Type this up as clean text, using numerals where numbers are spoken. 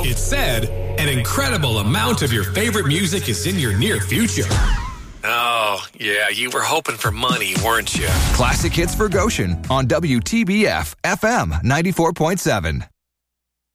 It said an incredible amount of your favorite music is in your near future. Oh, yeah, you were hoping for money, weren't you? Classic Hits for Goshen on WTBF FM 94.7.